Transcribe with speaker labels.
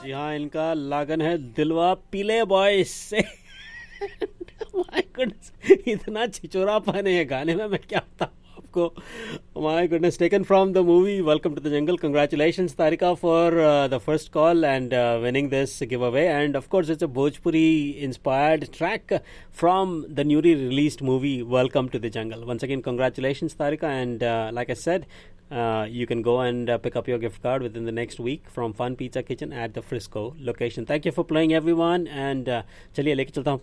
Speaker 1: जी हाँ, इनका लागन है दिलवा पीले बॉयज से। माय गुडनेस, इतना छिचोरापन है ये गाने में, मैं क्या बताऊँ आपको। My goodness, taken from the movie welcome to the jungle. Congratulations Tarika for the first call and winning this giveaway. And of course it's a Bhojpuri inspired track from the newly released movie Welcome to the Jungle. Once again, congratulations Tarika, and like I said, you can go and pick up your gift card within the next week from Fun Pizza Kitchen at the Frisco location. Thank you for playing everyone, and चलिए लेके चलता हूँ